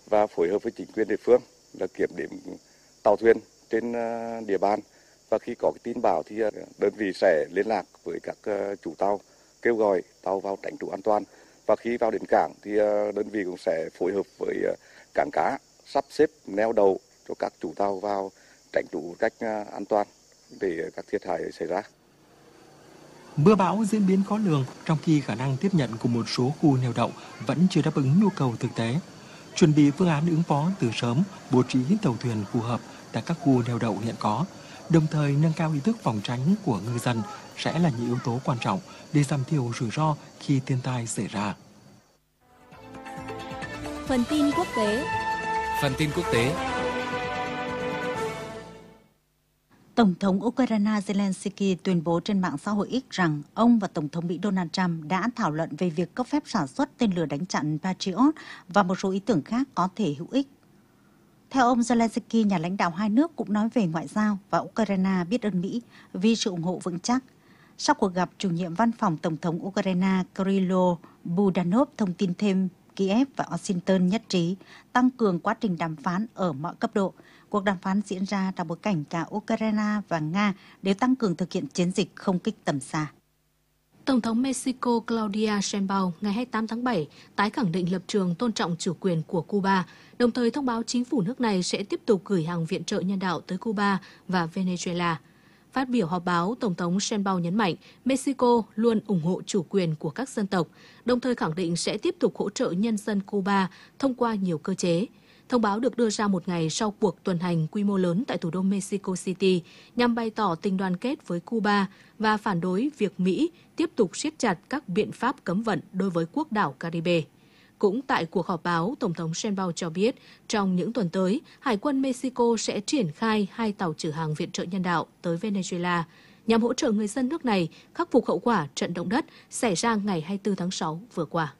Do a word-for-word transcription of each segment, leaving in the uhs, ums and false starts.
và phối hợp với chính quyền địa phương là kiểm đếm tàu thuyền trên địa bàn, và khi có cái tin báo thì đơn vị sẽ liên lạc với các chủ tàu kêu gọi tàu vào tránh trú an toàn, và khi vào đến cảng thì đơn vị cũng sẽ phối hợp với cảng cá sắp xếp neo đậu cho các chủ tàu vào tránh trú một cách an toàn để các thiệt hại xảy ra. Mưa bão diễn biến khó lường, trong khi khả năng tiếp nhận của một số khu neo đậu vẫn chưa đáp ứng nhu cầu thực tế. Chuẩn bị phương án ứng phó từ sớm, bố trí tàu thuyền phù hợp tại các khu neo đậu hiện có, đồng thời nâng cao ý thức phòng tránh của ngư dân sẽ là những yếu tố quan trọng để giảm thiểu rủi ro khi thiên tai xảy ra. Phần tin quốc tế. Phần tin quốc tế. Tổng thống Ukraine Zelensky tuyên bố trên mạng xã hội X rằng ông và Tổng thống Mỹ Donald Trump đã thảo luận về việc cấp phép sản xuất tên lửa đánh chặn Patriot và một số ý tưởng khác có thể hữu ích. Theo ông Zelensky, nhà lãnh đạo hai nước cũng nói về ngoại giao và Ukraine biết ơn Mỹ vì sự ủng hộ vững chắc. Sau cuộc gặp, chủ nhiệm văn phòng Tổng thống Ukraine Kyrylo Budanov thông tin thêm Kiev và Washington nhất trí tăng cường quá trình đàm phán ở mọi cấp độ. Cuộc đàm phán diễn ra trong bối cảnh cả Ukraine và Nga đều tăng cường thực hiện chiến dịch không kích tầm xa. Tổng thống Mexico Claudia Sheinbaum ngày hai mươi tám tháng bảy tái khẳng định lập trường tôn trọng chủ quyền của Cuba, đồng thời thông báo chính phủ nước này sẽ tiếp tục gửi hàng viện trợ nhân đạo tới Cuba và Venezuela. Phát biểu họp báo, Tổng thống Sheinbaum nhấn mạnh Mexico luôn ủng hộ chủ quyền của các dân tộc, đồng thời khẳng định sẽ tiếp tục hỗ trợ nhân dân Cuba thông qua nhiều cơ chế. Thông báo được đưa ra một ngày sau cuộc tuần hành quy mô lớn tại thủ đô Mexico City nhằm bày tỏ tình đoàn kết với Cuba và phản đối việc Mỹ tiếp tục siết chặt các biện pháp cấm vận đối với quốc đảo Caribe. Cũng tại cuộc họp báo, Tổng thống Sheinbaum cho biết trong những tuần tới, Hải quân Mexico sẽ triển khai hai tàu chở hàng viện trợ nhân đạo tới Venezuela nhằm hỗ trợ người dân nước này khắc phục hậu quả trận động đất xảy ra ngày hai mươi tư tháng sáu vừa qua.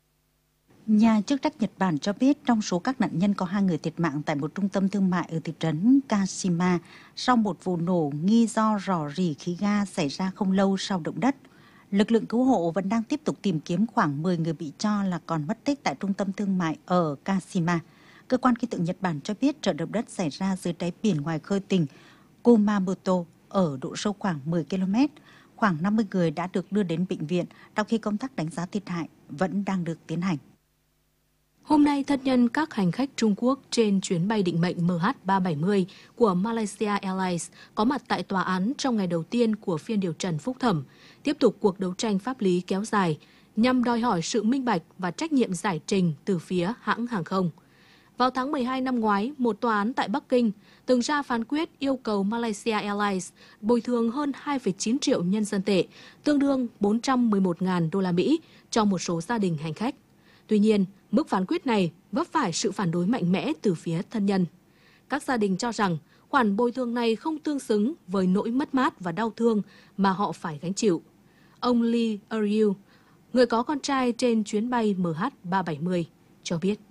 Nhà chức trách Nhật Bản cho biết trong số các nạn nhân có hai người thiệt mạng tại một trung tâm thương mại ở thị trấn Kashima sau một vụ nổ nghi do rò rỉ khí ga xảy ra không lâu sau động đất. Lực lượng cứu hộ vẫn đang tiếp tục tìm kiếm khoảng mười người bị cho là còn mất tích tại trung tâm thương mại ở Kashima. Cơ quan khí tượng Nhật Bản cho biết trận động đất xảy ra dưới đáy biển ngoài khơi tỉnh Kumamoto ở độ sâu khoảng mười ki lô mét. Khoảng năm mươi người đã được đưa đến bệnh viện, trong khi công tác đánh giá thiệt hại vẫn đang được tiến hành. Hôm nay, thân nhân các hành khách Trung Quốc trên chuyến bay định mệnh M H ba bảy mươi của Malaysia Airlines có mặt tại tòa án trong ngày đầu tiên của phiên điều trần phúc thẩm, tiếp tục cuộc đấu tranh pháp lý kéo dài nhằm đòi hỏi sự minh bạch và trách nhiệm giải trình từ phía hãng hàng không. Vào tháng mười hai năm ngoái, một tòa án tại Bắc Kinh từng ra phán quyết yêu cầu Malaysia Airlines bồi thường hơn hai phẩy chín triệu nhân dân tệ, tương đương bốn trăm mười một nghìn đô la Mỹ cho một số gia đình hành khách. Tuy nhiên, mức phán quyết này vấp phải sự phản đối mạnh mẽ từ phía thân nhân. Các gia đình cho rằng khoản bồi thường này không tương xứng với nỗi mất mát và đau thương mà họ phải gánh chịu. Ông Lee Er-yu, người có con trai trên chuyến bay M H ba bảy mươi, cho biết.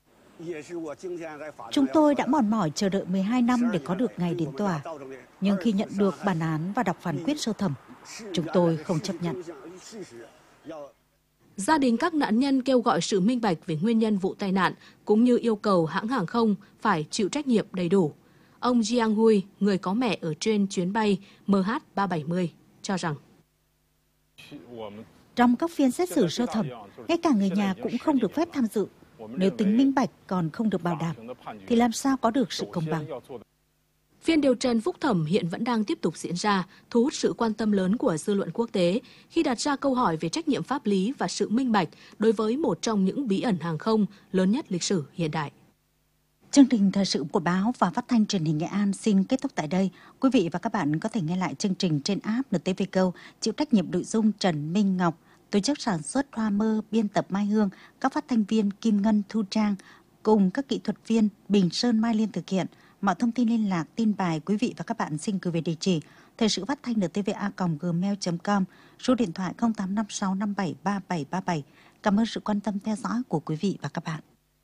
Chúng tôi đã mòn mỏi chờ đợi mười hai năm để có được ngày đến tòa. Nhưng khi nhận được bản án và đọc phán quyết sơ thẩm, chúng tôi không chấp nhận. Gia đình các nạn nhân kêu gọi sự minh bạch về nguyên nhân vụ tai nạn, cũng như yêu cầu hãng hàng không phải chịu trách nhiệm đầy đủ. Ông Jiang Hui, người có mẹ ở trên chuyến bay M H ba bảy mươi, cho rằng trong các phiên xét xử sơ thẩm, ngay cả người nhà cũng không được phép tham dự. Nếu tính minh bạch còn không được bảo đảm, thì làm sao có được sự công bằng? Phiên điều trần phúc thẩm hiện vẫn đang tiếp tục diễn ra, thu hút sự quan tâm lớn của dư luận quốc tế khi đặt ra câu hỏi về trách nhiệm pháp lý và sự minh bạch đối với một trong những bí ẩn hàng không lớn nhất lịch sử hiện đại. Chương trình thời sự của báo và phát thanh truyền hình Nghệ An xin kết thúc tại đây. Quý vị và các bạn có thể nghe lại chương trình trên app N T V Go, chịu trách nhiệm nội dung Trần Minh Ngọc, tổ chức sản xuất Hoa Mơ, biên tập Mai Hương, các phát thanh viên Kim Ngân, Thu Trang cùng các kỹ thuật viên Bình Sơn, Mai Liên thực hiện. Mọi thông tin liên lạc, tin bài quý vị và các bạn xin gửi về địa chỉ thời sự phát thanh N T V A còng gmail chấm com, số điện thoại không tám năm sáu năm bảy ba bảy ba bảy. Cảm ơn sự quan tâm theo dõi của quý vị và các bạn.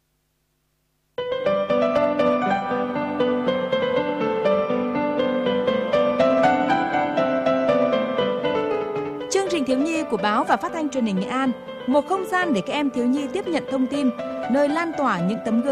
Chương trình thiếu nhi của báo và phát thanh truyền hình Nghệ An, một không gian để các em thiếu nhi tiếp nhận thông tin, nơi lan tỏa những tấm gương